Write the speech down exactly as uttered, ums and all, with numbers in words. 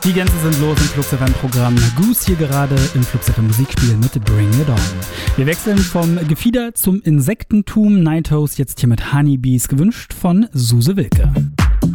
Die Gänse sind los im Flux F M-Programm. Goose hier gerade im Flux F M Musikspiel mit Bring It On. Wir wechseln vom Gefieder zum Insektentum. Nightos jetzt hier mit Honeybees, gewünscht von Suse Wilke.